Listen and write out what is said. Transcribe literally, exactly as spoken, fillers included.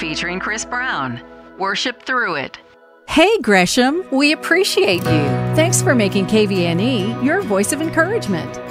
featuring Chris Brown. Worship through it. Hey, Gresham, we appreciate you. Thanks for making K V N E your voice of encouragement.